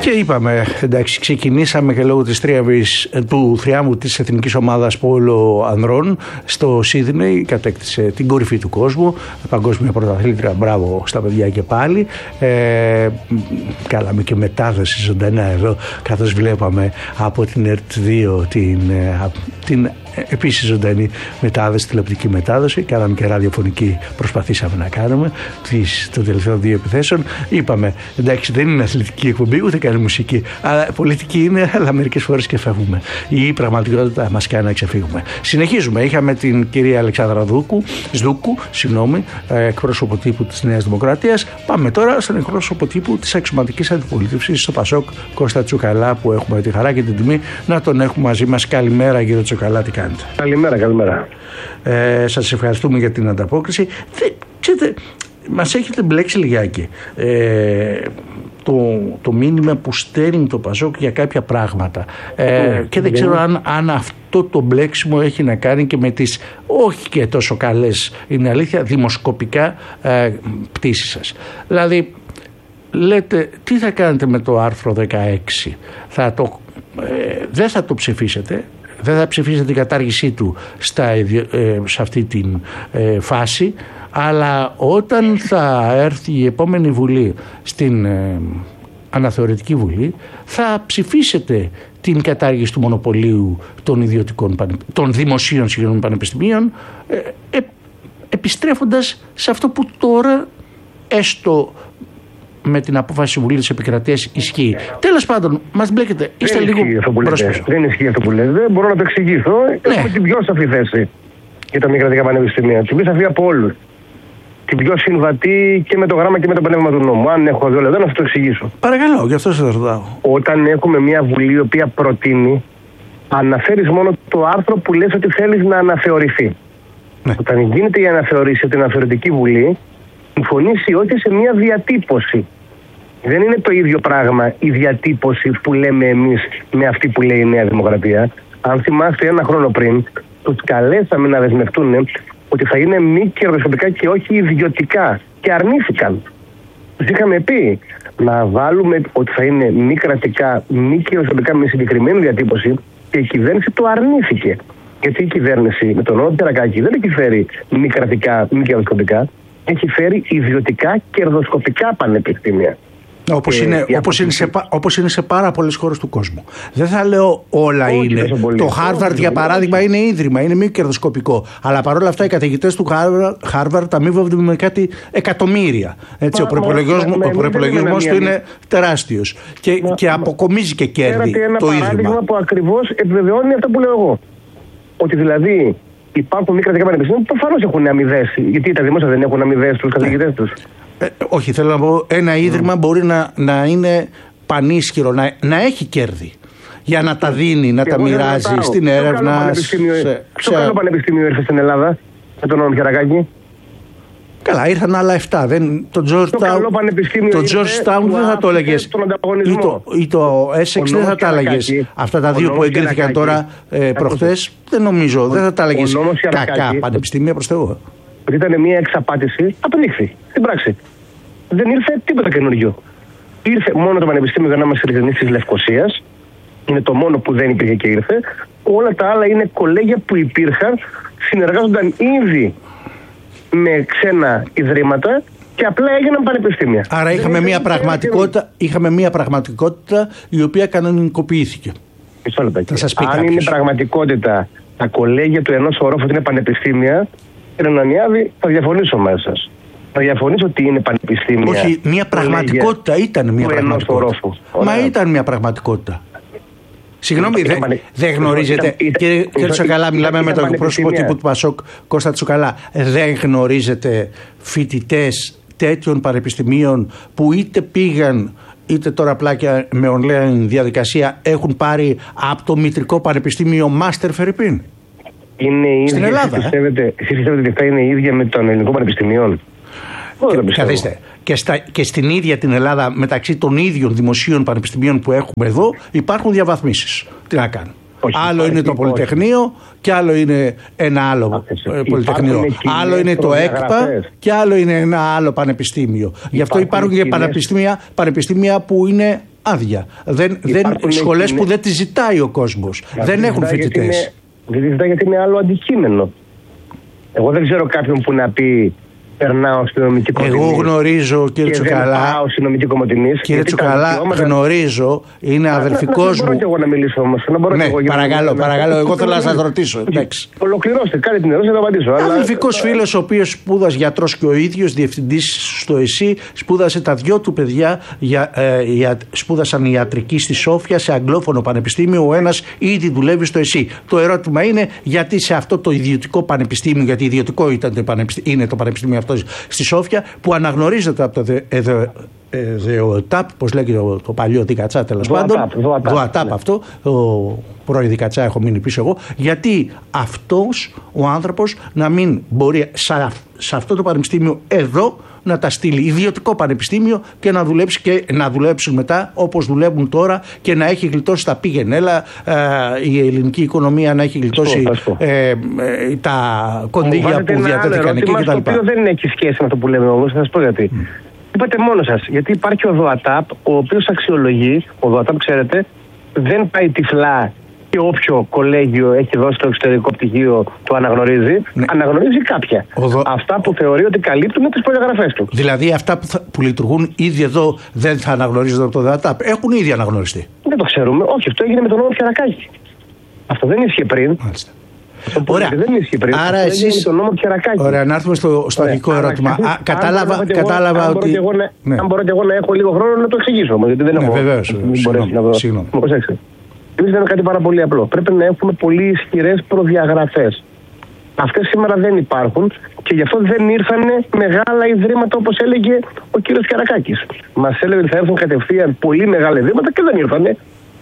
Και είπαμε, εντάξει, ξεκινήσαμε και λόγω της του θριάμβου της εθνικής ομάδας πόλο ανδρών στο Σίδνεϊ, κατέκτησε την κορυφή του κόσμου, παγκόσμια πρωταθλήτρια, μπράβο στα παιδιά και πάλι. Κάναμε και μετάδοση ζωντανά εδώ, καθώς βλέπαμε από την ΕΡΤ2 την επίσης ζωντανή μετάδοση, τηλεοπτική μετάδοση. Κάναμε και ραδιοφωνική, προσπαθήσαμε να κάνουμε των τελευταίων 2 επιθέσεων. Είπαμε, εντάξει, δεν είναι αθλητική εκπομπή, ούτε κάνει μουσική. Αλλά πολιτική είναι, αλλά μερικές φορές και φεύγουμε. Η πραγματικότητα μας κάνει να ξεφύγουμε. Συνεχίζουμε. Είχαμε την κυρία Αλεξάνδρα Σδούκου, εκπρόσωπο τύπου της Νέας Δημοκρατίας. Πάμε τώρα στον εκπρόσωπο τύπου της αξιωματικής αντιπολίτευσης στο Πασόκ, Κώστα Τσουκαλά, που έχουμε τη χαρά και την τιμή να τον έχουμε μαζί μας. Καλημέρα, κύριε Τσουκαλά, τι κάνετε? Καλημέρα. Σας ευχαριστούμε για την ανταπόκριση. Ξέρετε, μας έχετε μπλέξει λιγάκι το μήνυμα που στέλνει το Πασόκ για κάποια πράγματα και δεν ξέρω αν αυτό το μπλέξιμο έχει να κάνει και με τις όχι και τόσο καλές, είναι αλήθεια, δημοσκοπικά πτήσεις σας. Δηλαδή λέτε, τι θα κάνετε με το άρθρο 16? Δεν θα το ψηφίσετε, δεν θα ψηφίσετε την κατάργησή του σε αυτή την φάση, αλλά όταν θα έρθει η επόμενη Βουλή στην αναθεωρητική Βουλή, θα ψηφίσετε την κατάργηση του μονοπωλίου των δημοσίων πανεπιστημίων, επιστρέφοντας σε αυτό που τώρα, έστω με την απόφαση της Βουλής της Επικρατείας, ισχύει. Τέλος πάντων, μας μπλέκετε. Είστε λίγο μπρος-πίσω. Δεν ισχύει αυτό που λέτε. Μπορώ να το εξηγήσω. Έχουμε την πιο σαφή θέση για τα μη κρατικά πανεπιστήμια. Την πιο σαφή από όλους. Την πιο συμβατή και με το γράμμα και με το πνεύμα του νόμου. Αν έχω 2 λεπτά να σας το εξηγήσω. Παρακαλώ, γι' αυτό σας ρωτάω. Όταν έχουμε μια Βουλή η οποία προτείνει, αναφέρεις μόνο το άρθρο που λες ότι θέλεις να αναθεωρηθεί. Ναι. Όταν γίνεται η αναθεωρήση από την αναθεωρητική Βουλή, συμφωνήσει όχι σε μια διατύπωση. Δεν είναι το ίδιο πράγμα η διατύπωση που λέμε εμείς με αυτή που λέει η Νέα Δημοκρατία. Αν θυμάστε, 1 χρόνο πριν, τους καλέσαμε να δεσμευτούν ότι θα είναι μη κερδοσκοπικά και όχι ιδιωτικά. Και αρνήθηκαν. Τους είχαμε πει να βάλουμε ότι θα είναι μη κρατικά, μη κερδοσκοπικά με συγκεκριμένη διατύπωση, και η κυβέρνηση το αρνήθηκε. Γιατί η κυβέρνηση με τον Νότο Τερακάκη δεν έχει φέρει μη κρατικά, μη κερδοσκοπικά, έχει φέρει ιδιωτικά κερδοσκοπικά πανεπιστήμια. Όπως είναι σε πάρα πολλές χώρες του κόσμου. Δεν θα λέω όλα είναι. Το Harvard, για παράδειγμα, είναι ίδρυμα, είναι μη κερδοσκοπικό. Αλλά παρόλα αυτά οι καθηγητές του Harvard αμείβονται με κάτι εκατομμύρια. Έτσι, ο προϋπολογισμός του είναι τεράστιος. Και αποκομίζει και κέρδη το ίδρυμα. Ένα παράδειγμα που ακριβώς επιβεβαιώνει αυτό που λέω εγώ. Ότι δηλαδή υπάρχουν μη κρατικά πανεπιστήμια που προφανώς έχουν αμοιβές. Γιατί τα δημόσια δεν έχουν αμοιβές στους καθηγητές τους? Όχι, θέλω να πω, ένα ίδρυμα μπορεί να είναι πανίσχυρο, να έχει κέρδη για να τα δίνει, να τα μοιράζει στην έρευνα. Ποιο καλό πανεπιστήμιο ήρθε στην Ελλάδα με τον Μιχαρακάκη? Καλά, ήρθαν άλλα 7. Το Georgetown δεν θα το έλεγες. Ή το Essex δεν θα τα έλεγες. Αυτά τα 2 που εγκρίθηκαν τώρα προχθές, δεν νομίζω. Δεν θα τα έλεγες κακά πανεπιστήμια, προς Θεού. Ήταν μια εξαπάτηση, απεδείχθη στην πράξη. Δεν ήρθε τίποτα καινούριο. Ήρθε μόνο το Πανεπιστήμιο, για να είμαστε ειλικρινείς, της Λευκωσίας. Είναι το μόνο που δεν υπήρχε και ήρθε. Όλα τα άλλα είναι κολέγια που υπήρχαν, συνεργάζονταν ήδη με ξένα ιδρύματα και απλά έγιναν πανεπιστήμια. Άρα είχαμε μια πραγματικότητα η οποία κανονικοποιήθηκε. Αν είναι πραγματικότητα τα κολέγια του ενός ορόφου ότι είναι πανεπιστήμια, κύριε Νανιάδη, θα διαφωνήσω μαζί σας. Θα διαφωνήσω ότι είναι πανεπιστήμια. Όχι, μια πραγματικότητα ήταν μια πραγματικότητα. Μα ήταν μια πραγματικότητα. Συγγνώμη, δεν γνωρίζετε. Κύριε Τσουκαλά, μιλάμε με τον πρόσωπο τύπου του Πασόκ, Κώστα Τσουκαλά. Δεν γνωρίζετε φοιτητές τέτοιων πανεπιστημίων που είτε πήγαν, είτε τώρα απλά και με online διαδικασία έχουν πάρει από το μητρικό πανεπιστήμιο Μάστερ Φερρυπίν? Είναι στην Ελλάδα. Εσείς πιστεύετε ότι αυτά είναι ίδια με των ελληνικών πανεπιστημίων? Καθίστε. Και στην ίδια την Ελλάδα, μεταξύ των ίδιων δημοσίων πανεπιστημίων που έχουμε εδώ, υπάρχουν διαβαθμίσεις. Τι να κάνουν? Άλλο είναι το Πολυτεχνείο και άλλο είναι ένα άλλο Πολυτεχνείο. Άλλο είναι το ΕΚΠΑ και άλλο είναι ένα άλλο πανεπιστήμιο. Γι' αυτό υπάρχουν και πανεπιστήμια που είναι άδεια. Σχολές που δεν τις ζητάει ο κόσμος. Δεν έχουν φοιτητές. Δεν τις ζητάει γιατί είναι άλλο αντικείμενο. Εγώ δεν ξέρω κάποιον που να πει περνάω στη νομική Κομωτινής. Εγώ γνωρίζω, κύριε Τσουκαλά. Κύριε Τσουκαλά, γνωρίζω, είναι αδελφικός μου. Μπορώ και εγώ να μιλήσω όμως. Ναι, παρακαλώ, εγώ θέλω να σας ρωτήσω. Ολοκληρώστε, κάντε την ερώτηση να απαντήσω. Αδελφικός φίλος, ο οποίος σπούδασε γιατρός και ο ίδιος, διευθυντής στο ΕΣΥ, σπούδασε τα δυο του παιδιά, σπούδασαν ιατρική στη Σόφια σε αγγλόφωνο πανεπιστήμιο. Ο ένας ήδη δουλεύει στο ΕΣΥ. Το ερώτημα είναι γιατί σε αυτό το ιδιωτικό πανεπιστήμιο, γιατί ιδιωτικό είναι το πανεπιστήμιο στη Σόφια, που αναγνωρίζεται από το ΔΟΑΤΑΠ, πώς λέγεται το παλιό Δικατσά, τέλος πάντων. ΔΟΑΤΑΠ αυτό, το πρώην Δικατσά έχω μείνει πίσω εγώ. Γιατί αυτός ο άνθρωπος να μην μπορεί σε αυτό το πανεπιστήμιο εδώ να τα στείλει ιδιωτικό πανεπιστήμιο και να δουλέψει και να δουλέψουν μετά όπως δουλεύουν τώρα και να έχει γλιτώσει τα πήγαινέλα, η ελληνική οικονομία να έχει γλιτώσει τα κονδύλια που διατέθηκαν εκεί κτλ. Το οποίο δεν έχει σχέση με αυτό που λέμε όμως, θα σας πω γιατί. Είπατε μόνο σας, γιατί υπάρχει ο ΔΟΑΤΑΠ, ο οποίος αξιολογεί, ο ΔΟΑΤΑΠ ξέρετε, δεν πάει τυφλά και όποιο κολέγιο έχει δώσει το εξωτερικό πτυχίο το αναγνωρίζει, αναγνωρίζει κάποια. Αυτά που θεωρεί ότι καλύπτουν τις προδιαγραφές του. Δηλαδή αυτά που λειτουργούν ήδη εδώ δεν θα αναγνωρίζονται από το ΔΟΑΤΑΠ. Έχουν ήδη αναγνωριστεί. Δεν το ξέρουμε. Όχι, αυτό έγινε με τον νόμο Πιερακάκη. Αυτό δεν ίσχυε πριν. Μάλιστα. Ωραία. Δεν ίσχυε πριν. Άρα εσείς. Ωραία, να έρθουμε στο αρχικό ερώτημα. Κατάλαβα ότι. Αν μπορώ και εγώ να έχω λίγο χρόνο να το εξηγήσω όμως, γιατί δεν έχω. Βεβαίως. Συγγνώμη. Εμείς λέμε κάτι πάρα πολύ απλό. Πρέπει να έχουμε πολύ ισχυρές προδιαγραφές. Αυτές σήμερα δεν υπάρχουν και γι' αυτό δεν ήρθαν μεγάλα ιδρύματα όπως έλεγε ο κύριος Καρακάκης. Μας έλεγε ότι θα έρθουν κατευθείαν πολύ μεγάλα ιδρύματα και δεν ήρθανε.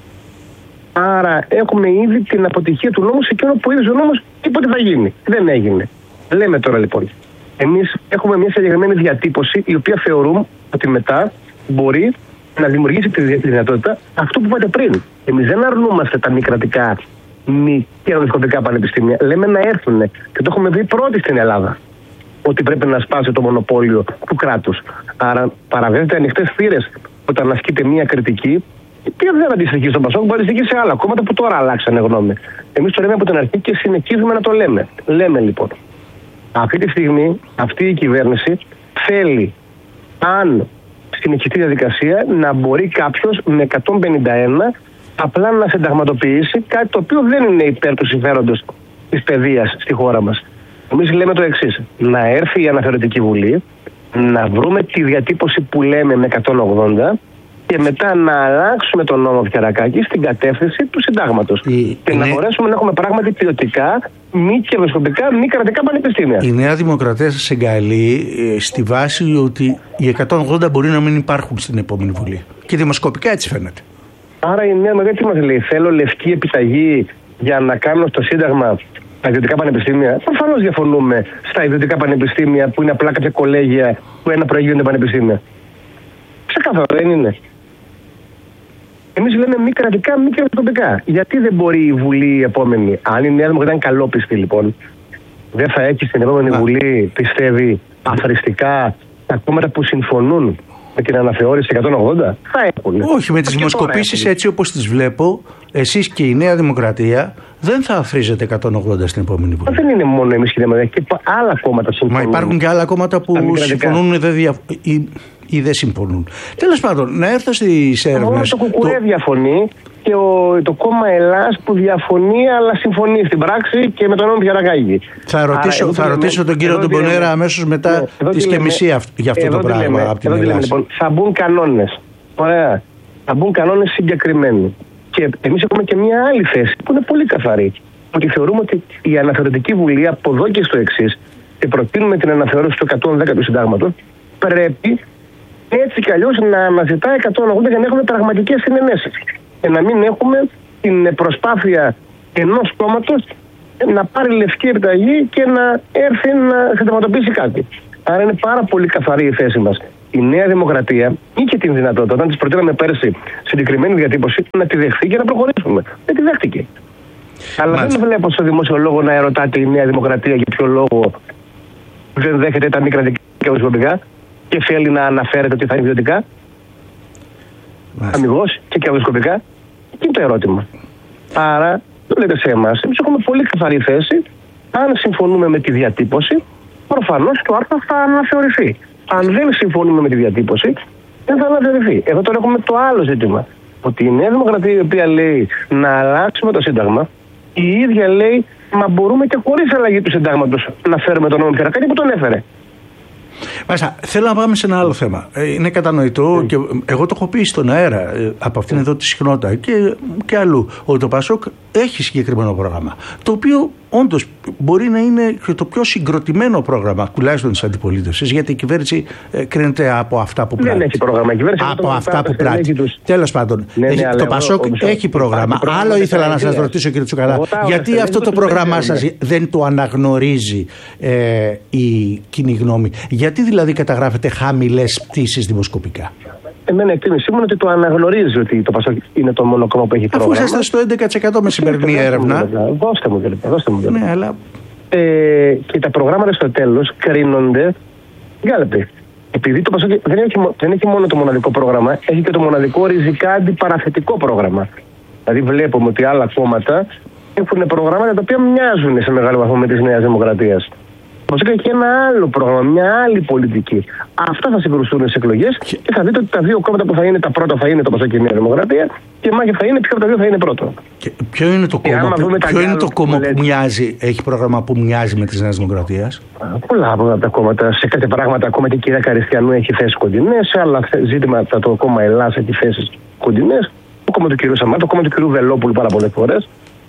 Άρα έχουμε ήδη την αποτυχία του νόμου σε εκείνο που ήδη ο νόμος είπε ότι θα γίνει. Δεν έγινε. Λέμε τώρα λοιπόν. Εμείς έχουμε μια συγκεκριμένη διατύπωση η οποία θεωρούμε ότι μετά μπορεί να δημιουργήσει τη δυνατότητα αυτό που είπατε πριν. Εμείς δεν αρνούμαστε τα μη κρατικά, μη κερδοσκοπικά πανεπιστήμια. Λέμε να έρθουν και το έχουμε δει πρώτοι στην Ελλάδα. Ότι πρέπει να σπάσει το μονοπόλιο του κράτους. Άρα παραβαίνετε ανοιχτές θύρες όταν ασκείται μια κριτική, η οποία δεν αντιστοιχεί στον Πασόκ, μπορεί να αντιστοιχεί σε άλλα κόμματα που τώρα αλλάξανε γνώμη. Εμείς το λέμε από την αρχή και συνεχίζουμε να το λέμε. Λέμε λοιπόν, αυτή τη στιγμή αυτή η κυβέρνηση θέλει, αν συνεχιστεί η διαδικασία, να μπορεί κάποιος με 151 απλά να συνταγματοποιήσει κάτι το οποίο δεν είναι υπέρ του συμφέροντος της παιδείας στη χώρα μας. Εμείς λέμε το εξής, να έρθει η Αναθεωρητική Βουλή, να βρούμε τη διατύπωση που λέμε με 180 και μετά να αλλάξουμε τον νόμο Πιερακάκη στην κατεύθυνση του συντάγματος. Και να μπορέσουμε να έχουμε πράγματι ποιοτικά, μη κερδοσκοπικά, μη κρατικά πανεπιστήμια. Η Νέα Δημοκρατία σας εγκαλεί στη βάση ότι οι 180 μπορεί να μην υπάρχουν στην επόμενη Βουλή. Και δημοσκοπικά έτσι φαίνεται. Άρα η Νέα Δημοκρατία τι μας λέει, θέλω λευκή επιταγή για να κάνω στο Σύνταγμα τα ιδιωτικά πανεπιστήμια. Προφανώς διαφωνούμε στα ιδιωτικά πανεπιστήμια που είναι απλά κάποια κολέγια που ένα προηγούνται πανεπιστήμια. Ξεκάθαρα δεν είναι. Εμείς λέμε μη κρατικά, μη κερδοσκοπικά. Γιατί δεν μπορεί η Βουλή η επόμενη, αν η Νέα Δημοκρατία είναι καλόπιστη λοιπόν, δεν θα έχει στην επόμενη Βουλή, πιστεύει, αθροιστικά τα κόμματα που συμφωνούν με την αναθεώρηση 180? Θα έχουν. Όχι, με τις δημοσκοπήσεις έτσι όπως τις βλέπω, εσείς και η Νέα Δημοκρατία δεν θα αθροίζετε 180 στην επόμενη Βουλή. Δεν είναι μόνο εμείς και η Νέα Δημοκρατία, και άλλα κόμματα συμφωνούν. Μα υπάρχουν και άλλα κόμματα που συμφωνούν ή δεν συμφωνούν. Τέλος πάντων, να έρθω στις έρευνες. Το ΚΚΕ διαφωνεί και το κόμμα Ελλάς που διαφωνεί αλλά συμφωνεί στην πράξη και με τον νόμο Πιερακάκη. Θα ρωτήσω τον κύριο Ντομπονέρα αμέσως μετά τη σκεμισία για αυτό το πράγμα από την Ελλάδα. Λοιπόν, θα μπουν κανόνες. Ωραία. Θα μπουν κανόνες συγκεκριμένοι. Και εμείς έχουμε και μια άλλη θέση που είναι πολύ καθαρή. Ότι θεωρούμε ότι η Αναθεωρητική Βουλή από εδώ και στο εξής, και προτείνουμε την αναθεώρηση του 110 του Συντάγματος, πρέπει έτσι κι αλλιώς να αναζητά 180 για να έχουμε πραγματικές συνενέσεις. Και να μην έχουμε την προσπάθεια ενός κόμματος να πάρει λευκή επιταγή και να έρθει να συνταγματοποιήσει κάτι. Άρα είναι πάρα πολύ καθαρή η θέση μας. Η Νέα Δημοκρατία είχε την δυνατότητα, όταν της προτείναμε πέρσι συγκεκριμένη διατύπωση, να τη δεχθεί και να προχωρήσουμε. Δεν τη δέχτηκε. Αλλά δεν βλέπω στο δημόσιο λόγο να ερωτάται η Νέα Δημοκρατία για ποιο λόγο δεν δέχεται τα μη κρατικά και οσιοπικά και θέλει να αναφέρεται ότι θα είναι ιδιωτικά. αμιγώς και κερδοσκοπικά. Και είναι το ερώτημα. Άρα, το λέτε σε εμάς, εμείς έχουμε πολύ καθαρή θέση. Αν συμφωνούμε με τη διατύπωση, προφανώς το άρθρο θα αναθεωρηθεί. Αν δεν συμφωνούμε με τη διατύπωση, δεν θα αναθεωρηθεί. Εδώ τώρα έχουμε το άλλο ζήτημα. Ότι η Νέα Δημοκρατία, η οποία λέει να αλλάξουμε το Σύνταγμα, η ίδια λέει, μα μπορούμε και χωρίς αλλαγή του Συντάγματος να φέρουμε τον νόμο Μητσοτάκη που τον έφερε. Μάλιστα, θέλω να πάμε σε ένα άλλο θέμα. Είναι κατανοητό και εγώ το έχω πει στον αέρα από αυτήν εδώ τη συχνότητα και αλλού ότι το ΠΑΣΟΚ έχει συγκεκριμένο πρόγραμμα. Το οποίο όντως μπορεί να είναι και το πιο συγκροτημένο πρόγραμμα τουλάχιστον της αντιπολίτευσης, γιατί η κυβέρνηση κρίνεται από αυτά που πράττει. Δεν έχει πρόγραμμα. Η κυβέρνηση από αυτά που πράττει. Τέλος πάντων, το ΠΑΣΟΚ έχει πρόγραμμα. Άλλο ήθελα να σας ρωτήσω, κύριε Τσουκαλά, γιατί αυτό το πρόγραμμά σας δεν το αναγνωρίζει η κοινή γνώμη? Γιατί δηλαδή καταγράφεται χαμηλές πτήσεις δημοσκοπικά? Εμένα η εκτίμησή μου είναι ότι το αναγνωρίζει ότι το ΠΑΣΟΚ είναι το μόνο κόμμα που έχει πρόγραμμα. Αφού είσαστε στο 11% με σημερινή έρευνα. Δώστε μου δηλαδή. Ναι, αλλά... και τα προγράμματα στο τέλος κρίνονται. Γκάλεπε. Επειδή το ΠΑΣΟΚ δεν έχει μόνο το μοναδικό πρόγραμμα, έχει και το μοναδικό ριζικά αντιπαραθετικό πρόγραμμα. Δηλαδή βλέπουμε ότι άλλα κόμματα έχουν προγράμματα τα οποία μοιάζουν σε μεγάλο βαθμό με τη Νέα Δημοκρατία. Το ΠΑΣΟΚ έχει ένα άλλο πρόγραμμα, μια άλλη πολιτική. Αυτά θα συγκρουστούν στις εκλογές και θα δείτε ότι τα δύο κόμματα που θα είναι τα πρώτα θα είναι το ΠΑΣΟΚ και η Νέα Δημοκρατία και η μάχη θα είναι ποιο από τα δύο θα είναι πρώτο. Και ποιο είναι το κόμμα, που μοιάζει, έχει πρόγραμμα που μοιάζει με τη Νέα Δημοκρατία? Πολλά από τα κόμματα. Σε κάτι πράγματα ακόμα και η κυρία Καριστιανού έχει θέσεις κοντινές. Σε άλλα ζήτηματα το κόμμα Ελλάς έχει θέσεις κοντινές. Το κόμμα του κ. Σαμάτα, το κόμμα του κ. Βελόπουλου πάρα πολλές φορές.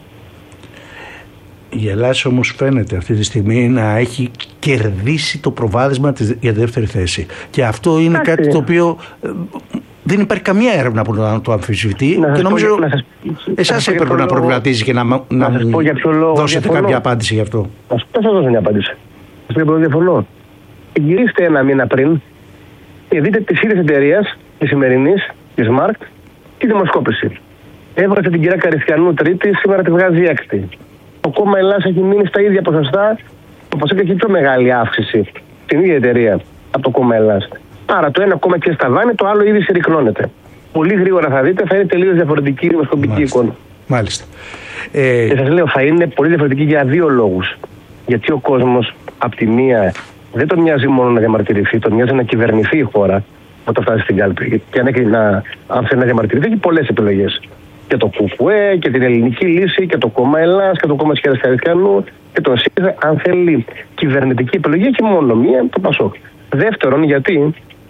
Η Ελλάδα όμως φαίνεται αυτή τη στιγμή να έχει κερδίσει το προβάδισμα για τη δεύτερη θέση. Και αυτό είναι κάτι το οποίο δεν υπάρχει καμία έρευνα που να το αμφισβητεί. Και νομίζω εσάς έπρεπε να προβληματίζει και να δώσετε κάποια απάντηση γι' αυτό. Δεν θα δώσω μια απάντηση. Σας διαφωνώ. Γυρίστε ένα μήνα πριν και δείτε τις ίδιες εταιρείες της σημερινής, της ΜΑΡΚ, τη δημοσκόπηση. Έβγαζε την κυρία Καριστιανού τρίτη, σήμερα τη βγάζει έκτη. Το κόμμα Ελλάς έχει μείνει στα ίδια ποσοστά. Το ΠΑΣΟΚ έχει πιο μεγάλη αύξηση στην ίδια εταιρεία από το κόμμα Ελλάς. Άρα το ένα κόμμα και στα δάνει, το άλλο ήδη συρρυκνώνεται. Πολύ γρήγορα θα δείτε, θα είναι τελείως διαφορετική η δημοσκοπική εικόνα. Μάλιστα. Και σας λέω, θα είναι πολύ διαφορετική για δύο λόγους. Γιατί ο κόσμος, απ' τη μία, δεν τον μοιάζει μόνο να διαμαρτυρηθεί, τον μοιάζει να κυβερνηθεί η χώρα όταν φτάσει στην κάλπη. Και αν θέλει να διαμαρτυρηθεί, έχει πολλές επιλογές. Και το ΚΚΕ και την Ελληνική Λύση και το κόμμα Ελλάς και το κόμμα της κυρίας Καριστιανού και τον ΣΥΡΙΖΑ. Αν θέλει κυβερνητική επιλογή, έχει μόνο μία, το ΠΑΣΟΚ. Δεύτερον, γιατί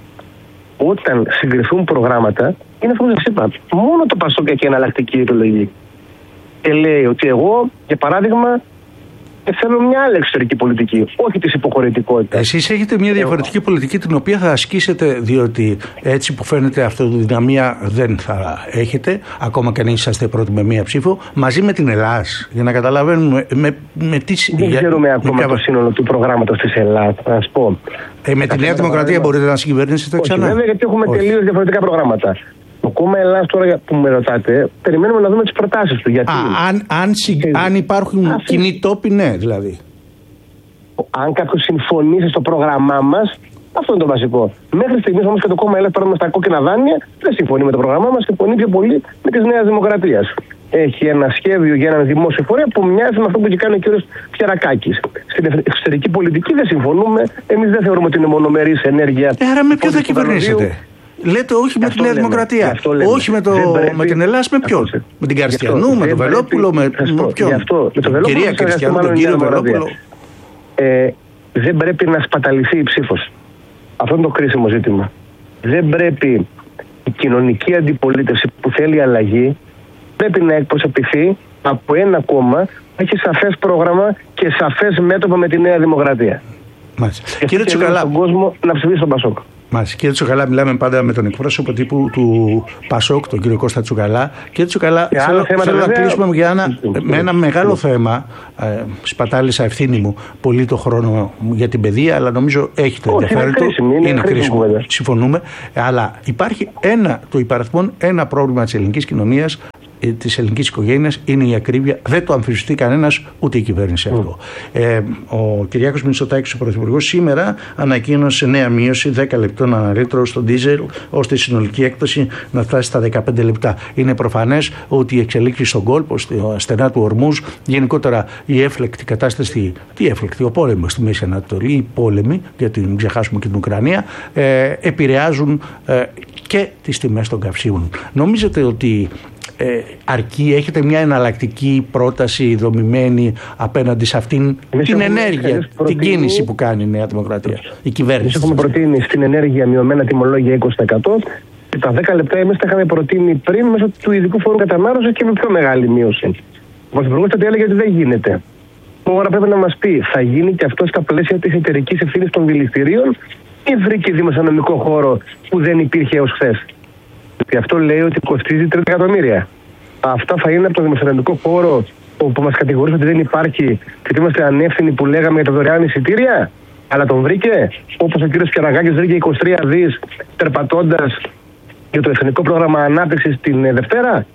όταν συγκριθούν προγράμματα, είναι αυτό που σας είπα. Μόνο το ΠΑΣΟΚ έχει εναλλακτική επιλογή. Και λέει ότι εγώ, για παράδειγμα, θέλω μια άλλη εξωτερική πολιτική, όχι της υποχωρητικότητας. Εσείς έχετε μια διαφορετική πολιτική την οποία θα ασκήσετε, διότι έτσι που φαίνεται αυτοδυναμία δεν θα έχετε, ακόμα και αν είσαστε πρώτοι με μία ψήφο, μαζί με την Ελλάς, για να καταλαβαίνουμε με τι... Δεν ξέρουμε ακόμα το σύνολο του προγράμματος της Ελλάς, να σας πω. Με τη Νέα Δημοκρατία μπορείτε να συγκυβερνήσετε ξανά? Βέβαια, γιατί έχουμε τελείως διαφορετικά προγράμματα. Το κόμμα Ελλάς, τώρα που με ρωτάτε, περιμένουμε να δούμε τις προτάσεις του. Γιατί... αν υπάρχουν κοινοί τόποι, ναι, δηλαδή. Αν κάποιος συμφωνήσει στο πρόγραμμά μας, αυτό είναι το βασικό. Μέχρι στιγμής όμως και το κόμμα Ελλάς, παράδειγμα στα κόκκινα δάνεια, δεν συμφωνεί με το πρόγραμμά μας, συμφωνεί πιο πολύ με τη Νέα Δημοκρατία. Έχει ένα σχέδιο για έναν δημόσιο φορέα που μοιάζει με αυτό που έχει κάνει ο κ. Πιερακάκης. Στην εξωτερική πολιτική δεν συμφωνούμε. Εμείς δεν θεωρούμε ότι είναι μονομερής ενέργεια. Άρα με ποιο θα κυβερνήσετε? Λέτε όχι με τη Νέα Δημοκρατία. Όχι με την Ελλάς, με ποιον? Με την Καριστιανού, με τον Βελόπουλο, με ποιον? Κυρία Καριστιανού, τον κύριο Βελόπουλο. Δεν πρέπει να σπαταληθεί η ψήφος. Αυτό είναι το κρίσιμο ζήτημα. Δεν πρέπει η κοινωνική αντιπολίτευση που θέλει αλλαγή πρέπει να εκπροσωπηθεί από ένα κόμμα που έχει σαφές πρόγραμμα και σαφές μέτωπο με τη Νέα Δημοκρατία. Μάλιστα. Κύριε Τσουκαλά, στον κόσμο να ψηφίσει τον ΠΑΣΟΚ. Μάλιστα. Κύριε Τσουκαλά, μιλάμε πάντα με τον εκπρόσωπο τύπου του ΠΑΣΟΚ, τον κύριο Κώστα Τσουκαλά. Κύριε Τσουκαλά, θέλω να κλείσουμε με ένα μεγάλο θέμα. Σπατάλησα ευθύνη μου πολύ το χρόνο για την παιδεία, αλλά νομίζω έχει το ενδιαφέρον του. Είναι κρίσιμο. Συμφωνούμε. Αλλά υπάρχει το υπαριθμόν ένα πρόβλημα της ελληνικής κοινωνίας της ελληνικής οικογένειας είναι η ακρίβεια. Δεν το αμφισβητεί κανένας, ούτε η κυβέρνηση αυτό. Ο Κυριάκος Μητσοτάκης, ο Πρωθυπουργός, σήμερα ανακοίνωσε νέα μείωση 10 λεπτών ανά λίτρο στο ντίζελ, ώστε η συνολική έκταση να φτάσει στα 15 λεπτά. Είναι προφανές ότι οι εξελίξεις στον κόλπο, στη στενά του Ορμούζ, γενικότερα η έφλεκτη κατάσταση, ο πόλεμος στη Μέση Ανατολή, οι πόλεμοι, γιατί μην ξεχάσουμε και την Ουκρανία, επηρεάζουν και τις τιμές των καυσίμων. Νομίζετε ότι αρκεί, έχετε μια εναλλακτική πρόταση δομημένη απέναντι σε αυτήν την ενέργεια, την κίνηση που κάνει η Νέα Δημοκρατία, η κυβέρνηση? Έχουμε προτείνει στην ενέργεια μειωμένα τιμολόγια 20%. Και τα 10 λεπτά εμείς τα είχαμε προτείνει πριν μέσω του ειδικού φόρου κατανάλωσης και με πιο μεγάλη μείωση. Ο Πρωθυπουργός τότε έλεγε ότι δεν γίνεται. Τώρα πρέπει να μας πει, θα γίνει και αυτό στα πλαίσια της εταιρικής ευθύνης των δηληστηρίων ή βρήκε δημοσιονομικό χώρο που δεν υπήρχε έως χθες? Γιατί αυτό λέει ότι κοστίζει 30 εκατομμύρια. Αυτά θα είναι από το δημοσιονομικό χώρο που μας κατηγορούσε ότι δεν υπάρχει και ότι είμαστε ανεύθυνοι που λέγαμε για τα δωρεάν εισιτήρια, αλλά τον βρήκε, όπως ο κύριος Κεραγάκης βρήκε 23 δις περπατώντας για το εθνικό πρόγραμμα ανάπτυξης την Δευτέρα.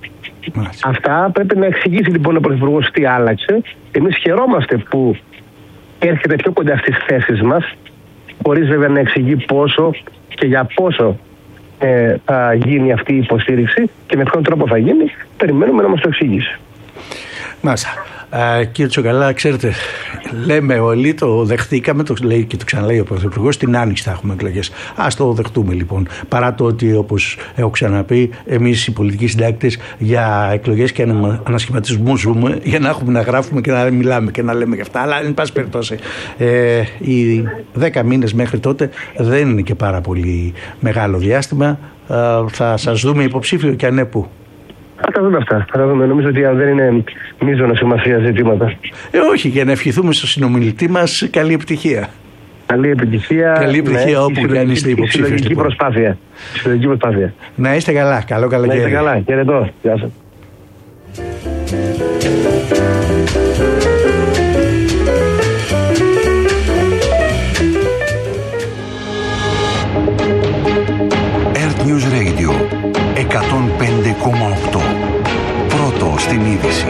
Αυτά πρέπει να εξηγήσει λοιπόν ο Πρωθυπουργός τι άλλαξε. Εμείς χαιρόμαστε που έρχεται πιο κοντά στις θέσεις μας, χωρίς βέβαια να εξηγεί πόσο και για πόσο θα γίνει αυτή η υποστήριξη και με ποιον τρόπο θα γίνει. Περιμένουμε να μας το εξηγήσει. Μάλιστα. Κύριε Τσοκαλά, ξέρετε, λέμε όλοι, το δεχτήκαμε, το λέει και το ξαναλέει ο Πρωθυπουργός, την Άνοιξη θα έχουμε εκλογές. Ας το δεχτούμε λοιπόν. Παρά το ότι, όπως έχω ξαναπεί, εμείς οι πολιτικοί συντάκτες για εκλογές και ανασχηματισμούς ζούμε, για να έχουμε να γράφουμε και να μιλάμε και να λέμε για αυτά. Αλλά, εν πάση περιπτώσει, οι 10 μήνες μέχρι τότε δεν είναι και πάρα πολύ μεγάλο διάστημα. Θα σας δούμε υποψήφιο και ανέπου. Θα τα δούμε αυτά. Θα τα δούμε. Νομίζω ότι δεν είναι μείζωνα σημασία ζητήματα. Όχι, για να ευχηθούμε στο συνομιλητή μας καλή επιτυχία. Καλή επιτυχία. Καλή επιτυχία όπου και αν είστε υποψήφιος. Συλλογική προσπάθεια. Να είστε καλά. Καλό καλοκαίρι. Να είστε καλά. Χαιρετώ. Γεια σας. Earth News Radio 105,8. Πρώτο στην είδηση.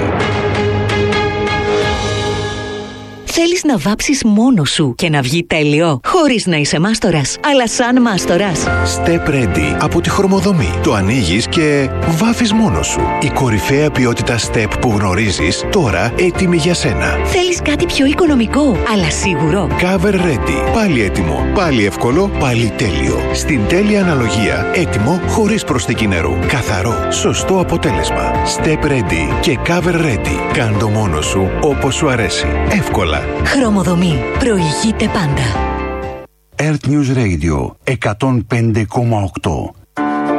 Θέλεις να βάψεις μόνος σου και να βγει τέλειο, χωρίς να είσαι μάστορας, αλλά σαν μάστορας? Step Ready από τη Χρωμοδομή. Το ανοίγεις και βάφεις μόνος σου. Η κορυφαία ποιότητα Step που γνωρίζεις, τώρα έτοιμη για σένα. Θέλεις κάτι πιο οικονομικό, αλλά σίγουρο? Cover Ready. Πάλι έτοιμο, πάλι εύκολο, πάλι τέλειο. Στην τέλεια αναλογία, έτοιμο χωρίς προσθήκη νερού. Καθαρό, σωστό αποτέλεσμα. Step Ready και Cover Ready. Κάν' το μόνος σου όπως σου αρέσει. Εύκολα. Χρωμοδομή. Προηγείται πάντα. Earth News Radio 105,8.